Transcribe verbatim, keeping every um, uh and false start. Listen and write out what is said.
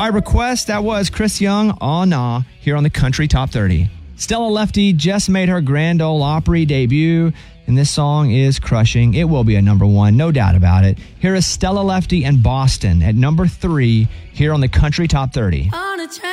By request, that was Chris Young, Aw Nah, here on the Country Top thirty. Stella Lefty just made her Grand Ole Opry debut, and this song is crushing. It will be a number one, no doubt about it. Here is Stella Lefty and Boston at number three here on the Country Top thirty.